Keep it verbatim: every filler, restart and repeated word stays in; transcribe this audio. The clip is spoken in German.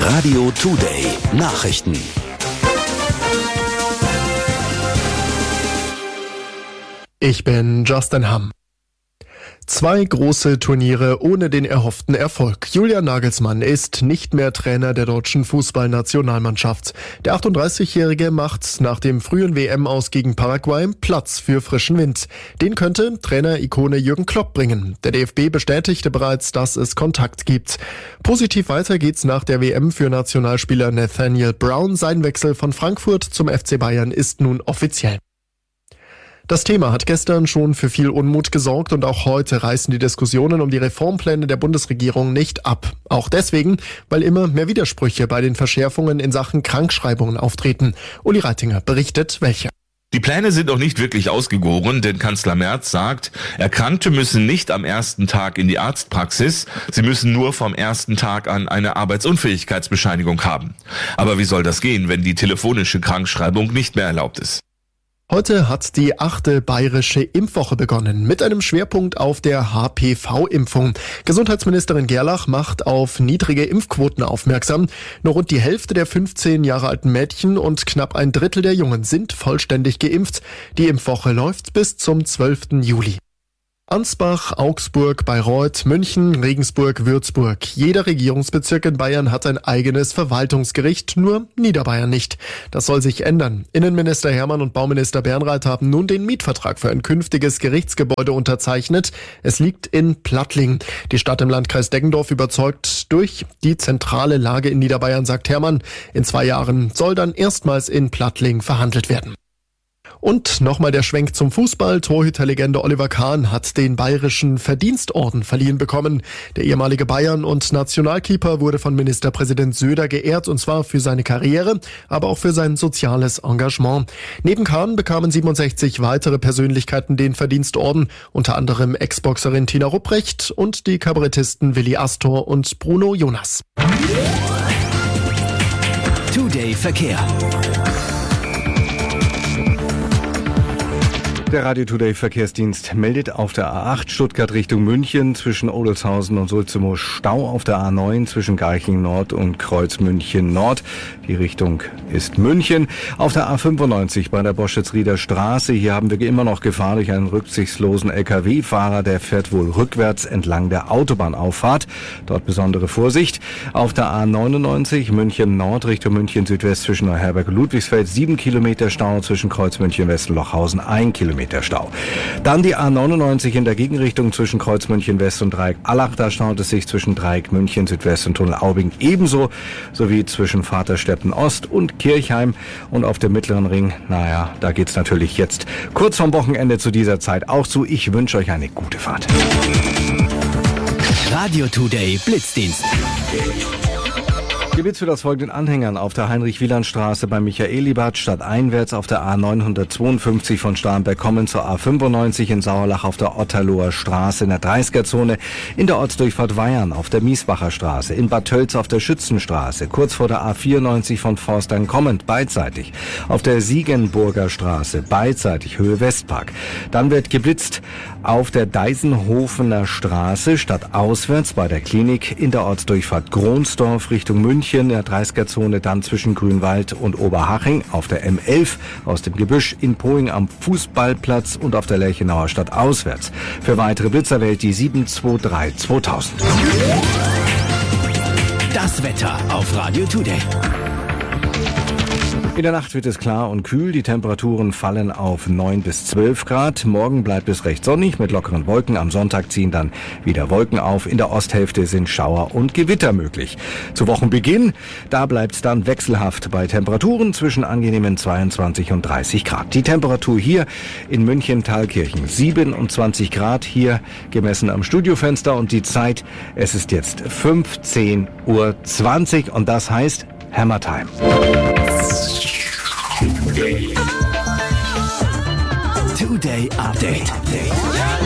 Radio Today Nachrichten. Ich bin Justin Hamm. Zwei große Turniere ohne den erhofften Erfolg. Julian Nagelsmann ist nicht mehr Trainer der deutschen Fußballnationalmannschaft. Der achtunddreißigjährige macht nach dem frühen W M-Aus gegen Paraguay Platz für frischen Wind. Den könnte Trainer-Ikone Jürgen Klopp bringen. Der D F B bestätigte bereits, dass es Kontakt gibt. Positiv weiter geht's nach der W M für Nationalspieler Nathaniel Brown. Sein Wechsel von Frankfurt zum F C Bayern ist nun offiziell. Das Thema hat gestern schon für viel Unmut gesorgt und auch heute reißen die Diskussionen um die Reformpläne der Bundesregierung nicht ab. Auch deswegen, weil immer mehr Widersprüche bei den Verschärfungen in Sachen Krankschreibungen auftreten. Uli Reitinger berichtet, welche. Die Pläne sind noch nicht wirklich ausgegoren, denn Kanzler Merz sagt, Erkrankte müssen nicht am ersten Tag in die Arztpraxis, sie müssen nur vom ersten Tag an eine Arbeitsunfähigkeitsbescheinigung haben. Aber wie soll das gehen, wenn die telefonische Krankschreibung nicht mehr erlaubt ist? Heute hat die achte bayerische Impfwoche begonnen, mit einem Schwerpunkt auf der H P V-Impfung. Gesundheitsministerin Gerlach macht auf niedrige Impfquoten aufmerksam. Nur rund die Hälfte der fünfzehn Jahre alten Mädchen und knapp ein Drittel der Jungen sind vollständig geimpft. Die Impfwoche läuft bis zum zwölften Juli. Ansbach, Augsburg, Bayreuth, München, Regensburg, Würzburg. Jeder Regierungsbezirk in Bayern hat ein eigenes Verwaltungsgericht, nur Niederbayern nicht. Das soll sich ändern. Innenminister Hermann und Bauminister Bernreit haben nun den Mietvertrag für ein künftiges Gerichtsgebäude unterzeichnet. Es liegt in Plattling. Die Stadt im Landkreis Deggendorf überzeugt durch die zentrale Lage in Niederbayern, sagt Hermann. In zwei Jahren soll dann erstmals in Plattling verhandelt werden. Und nochmal der Schwenk zum Fußball. Torhüterlegende Oliver Kahn hat den bayerischen Verdienstorden verliehen bekommen. Der ehemalige Bayern- und Nationalkeeper wurde von Ministerpräsident Söder geehrt, und zwar für seine Karriere, aber auch für sein soziales Engagement. Neben Kahn bekamen siebenundsechzig weitere Persönlichkeiten den Verdienstorden, unter anderem Ex-Boxerin Tina Rupprecht und die Kabarettisten Willi Astor und Bruno Jonas. Today Verkehr. Der Radio Today Verkehrsdienst meldet auf der A acht Stuttgart Richtung München zwischen Odelshausen und Sulzimo Stau, auf der A neun zwischen Garching Nord und Kreuz München Nord. Die Richtung ist München. Auf der A fünfundneunzig bei der Boschitz-Rieder Straße. Hier haben wir immer noch Gefahr durch einen rücksichtslosen L K W-Fahrer. Der fährt wohl rückwärts entlang der Autobahnauffahrt. Dort besondere Vorsicht. Auf der A neunundneunzig München Nord Richtung München Südwest zwischen Neuherberg und Ludwigsfeld. Sieben Kilometer Stau, zwischen Kreuz München West und Lochhausen ein Kilometer Stau. Dann die A neunundneunzig in der Gegenrichtung zwischen Kreuz München West und Dreieck Allach. Da staut es sich zwischen Dreieck München Südwest und Tunnel Aubing ebenso, sowie zwischen Vaterstetten Ost und Kirchheim. Und auf dem Mittleren Ring, naja, da geht's natürlich jetzt kurz vorm Wochenende zu dieser Zeit auch zu. Ich wünsche euch eine gute Fahrt. Radio Today Blitzdienst. Geblitzt wird aus folgenden Anhängern: auf der Heinrich-Wieland-Straße bei Michaelibad, stadteinwärts auf der A neunhundertzweiundfünfzig von Starnberg kommen zur A fünfundneunzig in Sauerlach auf der Otterloher Straße in der dreißiger-Zone, in der Ortsdurchfahrt Weyern auf der Miesbacher Straße, in Bad Tölz auf der Schützenstraße, kurz vor der A vierundneunzig von Forstern kommend, beidseitig, auf der Siegenburger Straße, beidseitig, Höhe Westpark. Dann wird geblitzt auf der Deisenhofener Straße, stadtauswärts bei der Klinik, in der Ortsdurchfahrt Gronsdorf Richtung München, in der dreißiger-Zone dann zwischen Grünwald und Oberhaching, auf der M elf aus dem Gebüsch in Poing am Fußballplatz und auf der Lerchenauer Stadt auswärts. Für weitere Blitzer wählt die sieben zwei drei zweitausend. Das Wetter auf Radio Today. In der Nacht wird es klar und kühl. Die Temperaturen fallen auf neun bis zwölf Grad. Morgen bleibt es recht sonnig mit lockeren Wolken. Am Sonntag ziehen dann wieder Wolken auf. In der Osthälfte sind Schauer und Gewitter möglich. Zu Wochenbeginn, da bleibt es dann wechselhaft bei Temperaturen zwischen angenehmen zweiundzwanzig und dreißig Grad. Die Temperatur hier in München-Thalkirchen siebenundzwanzig Grad, hier gemessen am Studiofenster. Und die Zeit, es ist jetzt fünfzehn Uhr zwanzig und das heißt Hammer Time. Today Update.